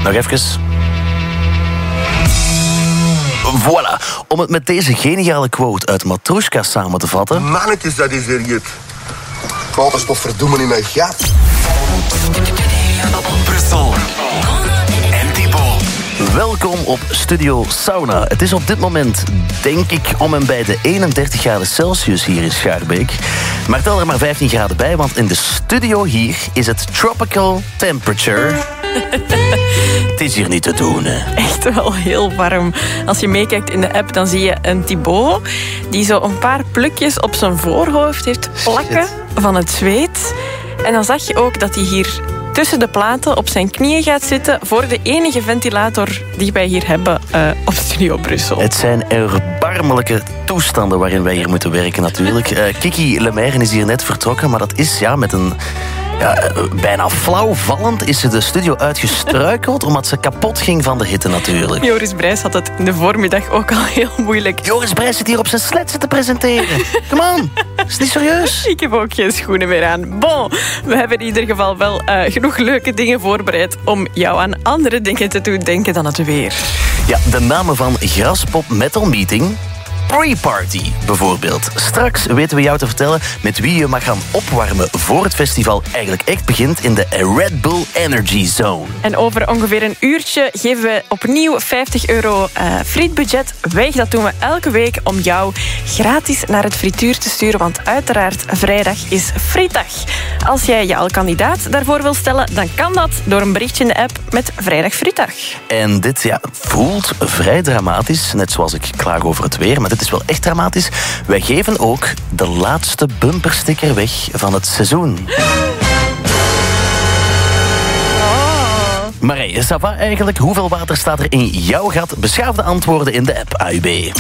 Nog even. Voilà. Om het met deze geniale quote uit Matroeska samen te vatten. Mannetjes, dat is er het. Waterstof verdoemen in mijn gat. Brussel. En Thibaut. Welkom op Studio Sauna. Het is op dit moment, denk ik, om en bij de 31 graden Celsius hier in Schaarbeek. Maar tel er maar 15 graden bij, want in de studio hier is het tropical temperature. Het is hier niet te doen, hè. Echt wel heel warm. Als je meekijkt in de app, dan zie je een Thibaut die zo een paar plukjes op zijn voorhoofd heeft plakken van het zweet. En dan zag je ook dat hij hier tussen de platen op zijn knieën gaat zitten voor de enige ventilator die wij hier hebben op Studio Brussel. Het zijn erbarmelijke toestanden waarin wij hier moeten werken natuurlijk. Kiki Lemaire is hier net vertrokken, maar dat is met een... bijna flauwvallend is ze de studio uitgestruikeld omdat ze kapot ging van de hitte natuurlijk. Joris Brijs had het in de voormiddag ook al heel moeilijk. Joris Brijs zit hier op zijn sletsen te presenteren. Come on, is het niet serieus? Ik heb ook geen schoenen meer aan. Bon, we hebben in ieder geval wel genoeg leuke dingen voorbereid om jou aan andere dingen te doen denken dan het weer. Ja, de namen van Graspop Metal Meeting... Pre-party bijvoorbeeld. Straks weten we jou te vertellen met wie je mag gaan opwarmen voor het festival eigenlijk echt begint in de Red Bull Energy Zone. En over ongeveer een uurtje geven we opnieuw €50 frietbudget weg. Dat doen we elke week om jou gratis naar het frituur te sturen, want uiteraard vrijdag is frietdag. Als jij je al kandidaat daarvoor wil stellen, dan kan dat door een berichtje in de app met Vrijdag Frietdag. En dit voelt vrij dramatisch, net zoals ik klaag over het weer, maar dit is wel echt dramatisch. Wij geven ook de laatste bumpersticker weg van het seizoen. Maar ça va eigenlijk? Hoeveel water staat er in jouw gat? Beschaafde antwoorden in de app AUB.